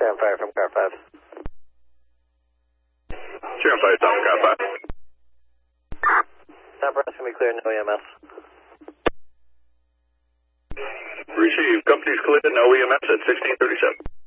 Sharon Fire from car 5. Sharon Fire, stop car 5. Top rest can be clear, no EMS. Receive. Company's cleared, no EMS at 1637.